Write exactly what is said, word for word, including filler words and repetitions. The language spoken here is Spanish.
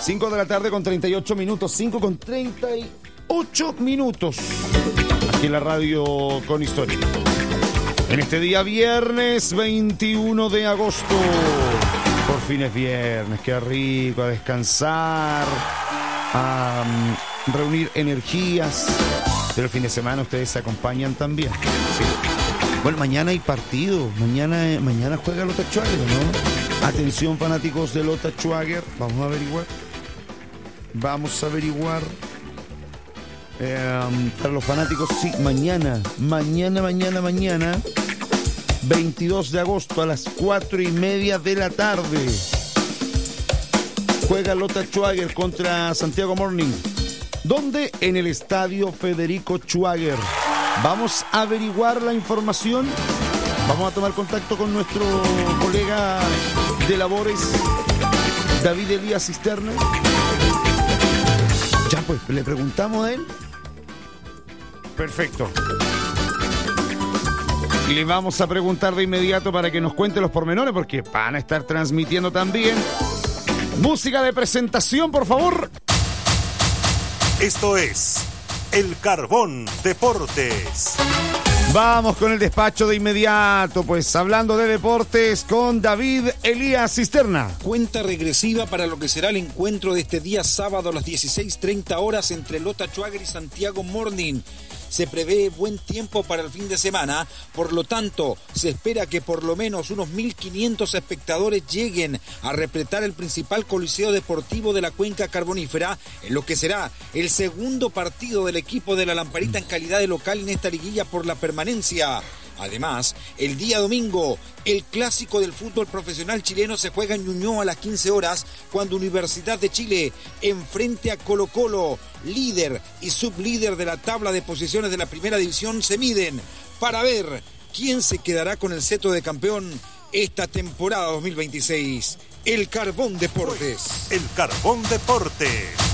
cinco de la tarde con treinta y ocho minutos. cinco con treinta y ocho minutos. Aquí en la radio con historia. En este día viernes veintiuno de agosto. Por fin es viernes. Qué rico. A descansar. A um, reunir energías. Pero el fin de semana ustedes se acompañan también. Sí. Bueno, mañana hay partido. Mañana, mañana juega Lota Schwager, ¿no? Atención, fanáticos de Lota Schwager. Vamos a averiguar. Vamos a averiguar. Eh, para los fanáticos, sí, mañana. Mañana, mañana, mañana. veintidós de agosto a las cuatro y media de la tarde. Juega Lota Schwager contra Santiago Morning. ¿Dónde? En el estadio Federico Schwager. Vamos a averiguar la información. Vamos a tomar contacto con nuestro colega de labores, David Elías Cisterna. Ya pues, le preguntamos a él. Perfecto. Y le vamos a preguntar de inmediato para que nos cuente los pormenores, porque van a estar transmitiendo también. Música de presentación, por favor. Esto es El Carbón Deportes. Vamos con el despacho de inmediato, pues hablando de deportes con David Elías Cisterna. Cuenta regresiva para lo que será el encuentro de este día sábado a las dieciséis treinta horas entre Lota Schwager y Santiago Morning. Se prevé buen tiempo para el fin de semana, por lo tanto, se espera que por lo menos unos mil quinientos espectadores lleguen a repletar el principal coliseo deportivo de la cuenca carbonífera, en lo que será el segundo partido del equipo de la Lamparita en calidad de local en esta liguilla por la permanencia. Además, el día domingo, el clásico del fútbol profesional chileno se juega en Ñuñoa a las quince horas, cuando Universidad de Chile enfrente a Colo-Colo, líder y sublíder de la tabla de posiciones de la primera división, se miden para ver quién se quedará con el cetro de campeón esta temporada dos mil veintiséis. El Carbón Deportes. El Carbón Deportes.